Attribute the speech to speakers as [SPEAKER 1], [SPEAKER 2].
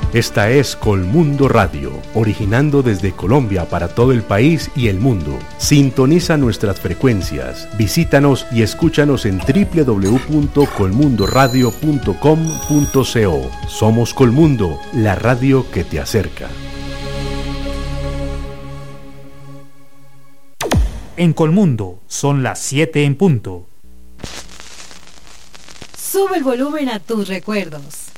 [SPEAKER 1] Esta es Colmundo Radio, originando desde Colombia para todo el país y el mundo. Sintoniza nuestras frecuencias, visítanos y escúchanos en www.colmundoradio.com.co. Somos Colmundo, la radio que te acerca.
[SPEAKER 2] En Colmundo son las 7 en punto.
[SPEAKER 3] Sube el volumen a tus recuerdos.